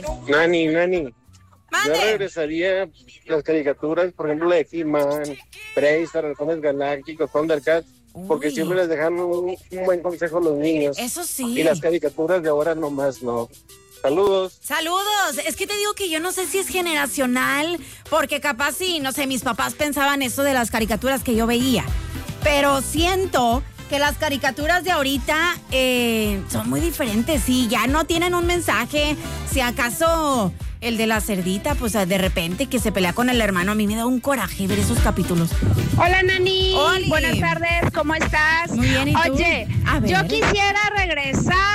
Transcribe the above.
Nani, yo Mande. regresaría las caricaturas, por ejemplo, la de He-Man, Prehistor, Halcones Galácticos, Thundercats, porque Uy. siempre les dejan un buen consejo a los niños. Eso sí. Y las caricaturas de ahora nomás no. Saludos. Saludos. Es que te digo que yo no sé si es generacional, porque capaz sí, no sé, mis papás pensaban eso de las caricaturas que yo veía. Pero siento que las caricaturas de ahorita son muy diferentes y ya no tienen un mensaje. Si acaso el de la cerdita, pues de repente que se pelea con el hermano, a mí me da un coraje ver esos capítulos. Hola, Nani. Oli. Buenas tardes, ¿cómo estás? Muy bien, ¿y tú? Oye, A ver. yo quisiera regresar